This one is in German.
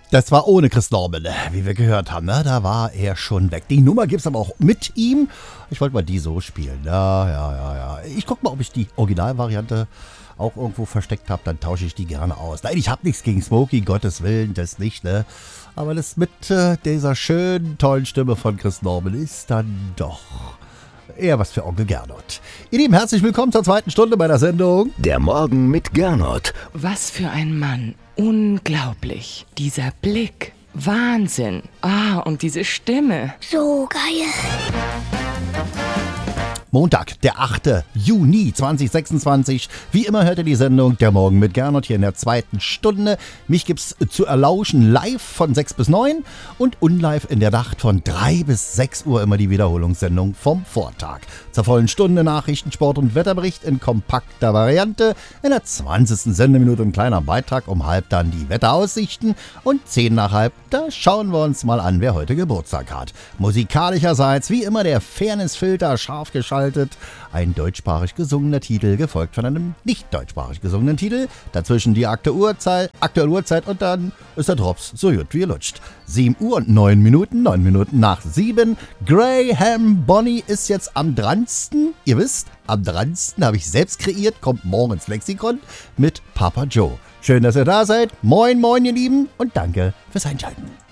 Das war ohne Chris Norman, wie wir gehört haben. Ne? Da war er schon weg. Die Nummer gibt's aber auch mit ihm. Ich wollte mal die so spielen. Ja. Ich guck mal, ob ich die Originalvariante auch irgendwo versteckt habe. Dann tausche ich die gerne aus. Nein, ich habe nichts gegen Smokey, Gottes Willen, das nicht. Ne? Aber das mit dieser schönen, tollen Stimme von Chris Norman ist dann doch eher was für Onkel Gernot. Ihr Lieben, herzlich willkommen zur zweiten Stunde bei der Sendung Der Morgen mit Gernot. Was für ein Mann. Unglaublich. Dieser Blick. Wahnsinn. Und diese Stimme. So geil. Montag, der 8. Juni 2026. Wie immer hört ihr die Sendung Der Morgen mit Gernot hier in der zweiten Stunde. Mich gibt's zu erlauschen live von 6 bis 9 und unlive in der Nacht von 3 bis 6 Uhr immer die Wiederholungssendung vom Vortag. Zur vollen Stunde Nachrichten, Sport und Wetterbericht in kompakter Variante. In der 20. Sendeminute ein kleiner Beitrag, um halb dann die Wetteraussichten und 10 nach halb, da schauen wir uns mal an, wer heute Geburtstag hat. Musikalischerseits wie immer der Fairnessfilter scharf geschaltet. Ein deutschsprachig gesungener Titel, gefolgt von einem nicht deutschsprachig gesungenen Titel. Dazwischen die aktuelle Uhrzeit und dann ist der Drops so gut wie lutscht. 7 Uhr und 9 Minuten, 9 Minuten nach 7. Graham Bonny ist jetzt am dransten. Ihr wisst, am dransten habe ich selbst kreiert, kommt morgen ins Lexikon mit Papa Joe. Schön, dass ihr da seid. Moin, moin, ihr Lieben, und danke fürs Einschalten.